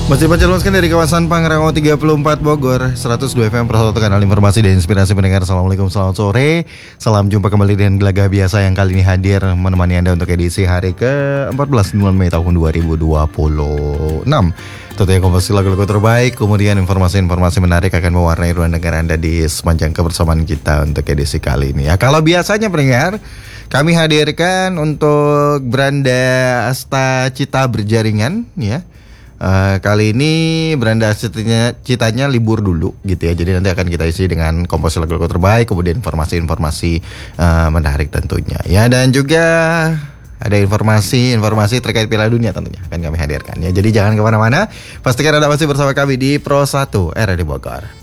Masih pancarluaskan dari kawasan Pangrango 34 Bogor 102 FM Persatu kanal informasi dan inspirasi pendengar. Assalamualaikum, selamat sore. Salam jumpa kembali dengan Gelaga Biasa yang kali ini hadir menemani Anda untuk edisi hari ke-14 bulan Mei tahun 2026. Tentunya komposisi lagu-lagu terbaik, kemudian informasi-informasi menarik akan mewarnai ruang dengar Anda di sepanjang kebersamaan kita untuk edisi kali ini. Ya, kalau biasanya pendengar, kami hadirkan untuk Beranda Asta Cita Berjaringan, ya. Kali ini Beranda Citanya libur dulu gitu ya. Jadi nanti akan kita isi dengan komposisi lagu-lagu terbaik, kemudian informasi-informasi menarik tentunya ya. Dan juga ada informasi terkait Piala Dunia tentunya akan kami hadirkan ya. Jadi jangan kemana-mana, pastikan Anda masih bersama kami di Pro 1 RRI Bogor.